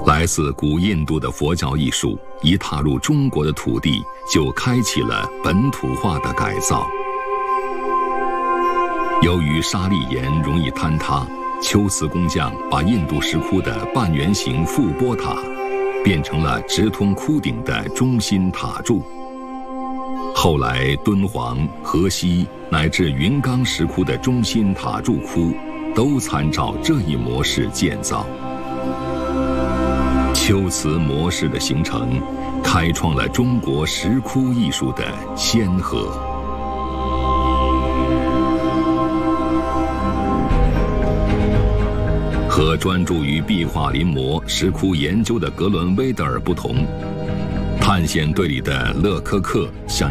来自古印度的佛教艺术一踏入中国的土地，就开启了本土化的改造。由于砂砾岩容易坍塌，龟兹工匠把印度石窟的半圆形覆钵塔变成了直通窟顶的中心塔柱。后来敦煌、河西乃至云冈石窟的中心塔柱窟都参照这一模式建造。龟兹模式的形成，开创了中国石窟艺术的先河。和专注于壁画临摹、石窟研究的格伦威德尔不同，探险队里的勒科克想